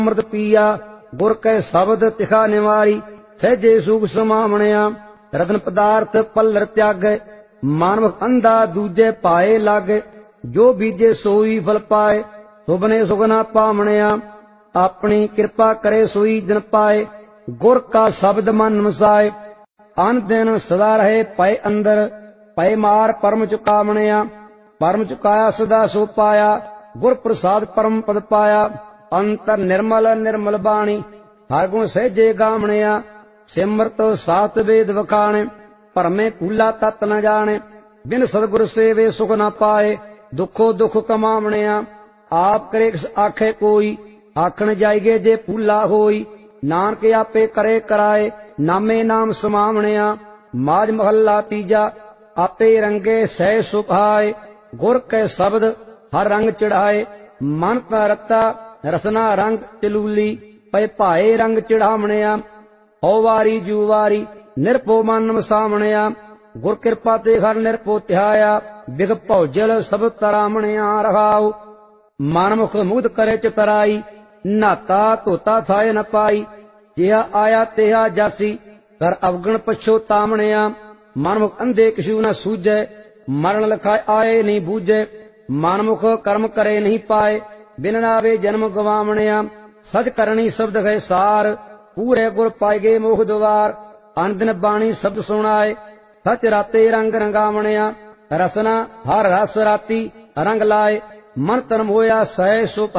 ਅੰਮ੍ਰਿਤ ਪੀਆ ਗੁਰ ਕੈ ਸ਼ਬਦ ਤਿਖਾ ਨਿਵਾਰੀ। ਸਹਿਜੇ ਸੁਖ ਸਮਾਵਣਿਆ ਰਤਨ ਪਦਾਰਥ ਪੱਲਰ ਤਿਆਗੈ। ਮਾਨਵ ਅੰਧਾ ਦੂਜੇ ਪਾਏ ਲਾਗੇ। ਜੋ ਬੀਜੇ ਸੋਈ ਫਲ ਪਾਏ। ਸੁਬਨੇ ਸੁਗਨਾ ਪਾਵਣਿਆ ਆਪਣੀ ਕਿਰਪਾ ਕਰੇ ਸੋਈ ਜਨ ਪਾਏ। ਗੁਰ ਕਾ ਸ਼ਬਦ ਮਨ ਵਸਾਏ ਅਨ ਦਿਨ ਸਦਾ ਰਹੇ ਪਏ ਅੰਦਰ। ਪਏ ਮਾਰ ਪਰਮ ਚੁਕਾਵਣਿਆ ਪਰਮ ਚੁਕਾਇਆ ਸਦਾ ਸੋ ਪਾਇਆ। ਗੁਰ ਪ੍ਰਸਾਦ ਪਰਮ ਪਦ ਪਾਇਆ ਅੰਤਰ ਨਿਰਮਲ ਨਿਰਮਲ ਬਾਣੀ। ਹਰ ਗੁਣ ਸਹਿਜੇ ਗਾਵਣਿਆ ਸਿਮਰਤ ਸਾਤ ਵੇਦ ਵਖਾਣੇ। ਭਰਮੇ ਭੂਲਾ ਤਤ ਨ ਜਾਣੇ ਬਿਨ ਸਤਿਗੁਰ ਸੇਵੇ ਸੁਖ ਨ ਪਾਏ। ਦੁਖੋ ਦੁਖ ਕਮਾਵਣਿਆ ਆਪ ਕਰੇ ਆਖੇ ਕੋਈ। ਆਖਣ ਜਾਈਏ ਜੇ ਭੂਲਾ ਹੋਈ ਨਾਨਕ ਆਪੇ ਕਰੇ ਕਰਾਏ। ਨਾਮੇ ਨਾਮ ਸਮਾਵਣਿਆ ਮਾਝ ਮਹੱਲਾ ਤੀਜਾ। ਆਪੇ ਰੰਗੇ ਸਹਿ ਸੁਭਾਏ ਗੁਰ ਕੈ ਸ਼ਬਦ ਹਰ ਰੰਗ ਚੜਾਏ। ਮਨ ਕਾ ਰਤਾ ਰਸਨਾ ਰੰਗ ਚਲੂਲੀ ਪਏ ਭਾਏ ਰੰਗ ਚੜਾਵਣਿਆ। ਹੋ ਵਾਰੀ ਜੂ ਵਾਰੀ ਨਿਰਭਉ ਮਨ ਵਸਾਵਣਿਆ। ਗੁਰ ਕਿਰਪਾ ਤੇ ਹਰ ਨਿਰਭਉ ਧਿਆਇਆ। ਬਿਗ ਭੌਜਲ ਸਭ ਤਰਾਮਣਿਆ ਰਹਾਉ। ਮਨਮੁਖ ਮੁਗਧ ਕਰੇ ਚਤਰਾਈ ਨਾਤਾ ਧੋਤਾ ਥਾਏ ਨ ਪਾਈ। ਜਿਹਾ ਆਇਆ ਤਿਹਾ ਜਾਸੀ ਕਰ ਅਵਗਣ ਪਛੋਤਾਵਣਿਆ। ਮਨਮੁਖ ਅੰਧੇ ਕਿਛੂ ਨ ਸੂਝੈ ਮਰਨ ਲਖਾਏ ਆਏ ਨਹੀਂ ਬੂਝੈ। ਮਨਮੁਖ ਕਰਮ ਕਰੇ ਨਹੀਂ ਪਾਏ ਬਿਨ ਨਾਵੇ ਜਨਮ ਗਵਾਵਣਿਆ। ਸਚ ਕਰਨੀ ਸ਼ਬਦ ਹੈ ਸਾਰ ਪੂਰੇ ਗੁਰ ਪਾਏਗੇ ਮੋਹ ਦੁਆਰ। ਅਨ ਦਿਨ ਬਾਣੀ ਸ਼ਬਦ ਸੁਣਾਏ ਸਚ ਰਾਤੇ ਰੰਗ ਰੰਗਾਵਣਿਆ। ਰਸਨਾ ਹਰ ਰਸ ਰਾਤੀ ਰੰਗ ਲਾਏ ਮਨ ਤਨ ਹੋਇਆ ਸਹਿ ਸੁਭ